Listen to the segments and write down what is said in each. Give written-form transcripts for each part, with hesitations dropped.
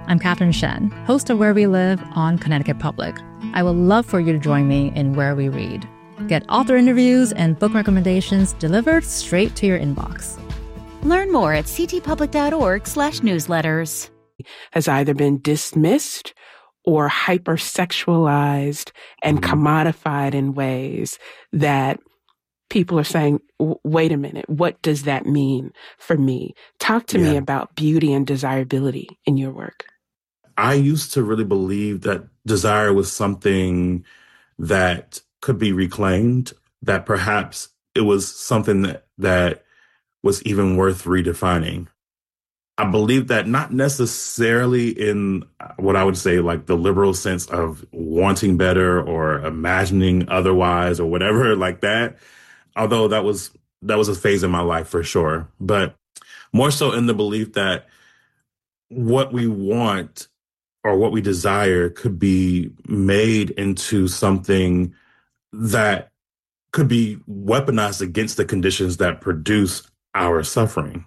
I'm Catherine Shen, host of Where We Live on Connecticut Public. I would love for you to join me in Where We Read. Get author interviews and book recommendations delivered straight to your inbox. Learn more at ctpublic.org/newsletters. Has either been dismissed or hypersexualized and commodified in ways that people are saying, wait a minute, what does that mean for me? Talk to me about beauty and desirability in your work. I used to really believe that desire was something that could be reclaimed, that perhaps it was something that was even worth redefining. I believe that not necessarily in what I would say like the liberal sense of wanting better or imagining otherwise or whatever like that, although that was a phase in my life for sure, but more so in the belief that what we want or what we desire could be made into something that could be weaponized against the conditions that produce our suffering.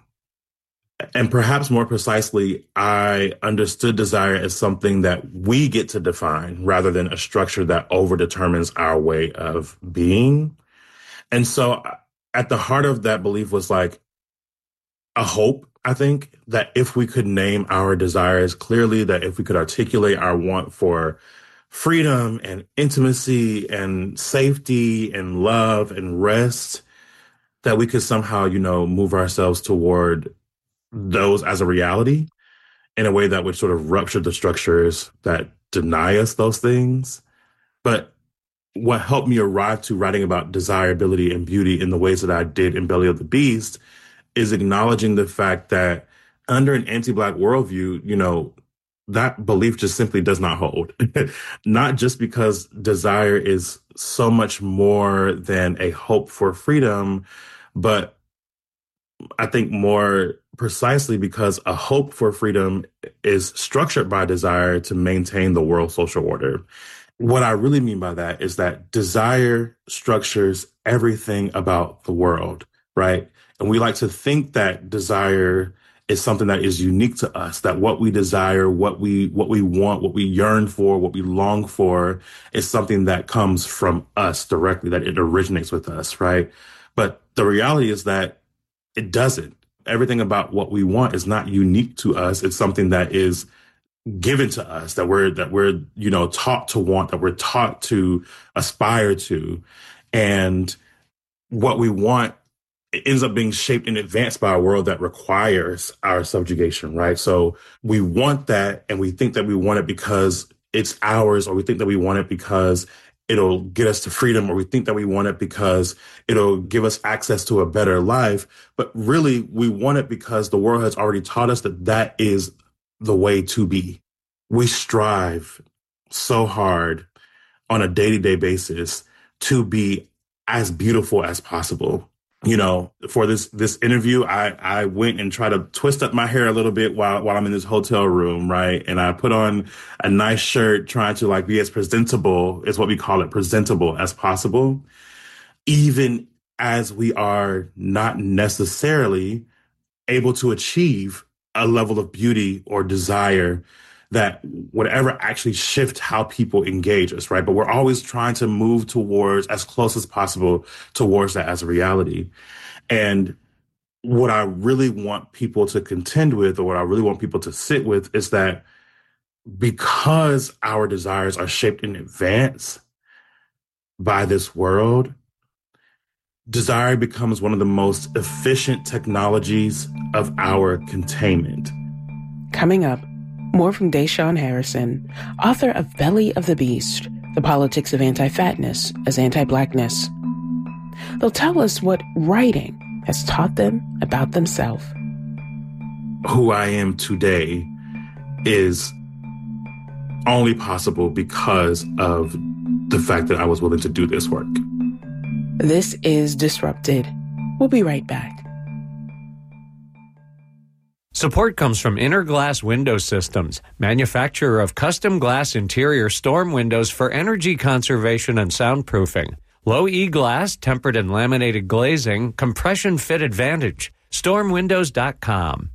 And perhaps more precisely, I understood desire as something that we get to define rather than a structure that overdetermines our way of being. And so at the heart of that belief was like a hope, I think, that if we could name our desires clearly, that if we could articulate our want for freedom and intimacy and safety and love and rest, that we could somehow, move ourselves toward those as a reality in a way that would sort of rupture the structures that deny us those things. But what helped me arrive to writing about desirability and beauty in the ways that I did in Belly of the Beast is acknowledging the fact that under an anti-Black worldview, that belief just simply does not hold. Not just because desire is so much more than a hope for freedom, but I think more precisely because a hope for freedom is structured by desire to maintain the world social order. What I really mean by that is that desire structures everything about the world, right? And we like to think that desire is something that is unique to us, that what we desire, what we want, what we yearn for, what we long for is something that comes from us directly, that it originates with us, right? But the reality is that it doesn't. Everything about what we want is not unique to us. It's something that is given to us, that we're taught to want, that we're taught to aspire to. And what we want, it ends up being shaped in advance by a world that requires our subjugation, right? So we want that, and we think that we want it because it's ours, or we think that we want it because it'll get us to freedom, or we think that we want it because it'll give us access to a better life. But really, we want it because the world has already taught us that that is the way to be. We strive so hard on a day-to-day basis to be as beautiful as possible. For this interview, I went and tried to twist up my hair a little bit while I'm in this hotel room, right? And I put on a nice shirt, trying to be as presentable, is what we call it, presentable as possible, even as we are not necessarily able to achieve a level of beauty or desire that would ever actually shift how people engage us, right? But we're always trying to move towards, as close as possible, towards that as a reality. And what I really want people to contend with, or what I really want people to sit with, is that because our desires are shaped in advance by this world, desire becomes one of the most efficient technologies of our containment. Coming up, more from Deshaun Harrison, author of Belly of the Beast, The Politics of Anti-Fatness as Anti-Blackness. They'll tell us what writing has taught them about themselves. Who I am today is only possible because of the fact that I was willing to do this work. This is Disrupted. We'll be right back. Support comes from Inner Glass Window Systems, manufacturer of custom glass interior storm windows for energy conservation and soundproofing. Low E glass, tempered and laminated glazing, compression fit advantage. Stormwindows.com.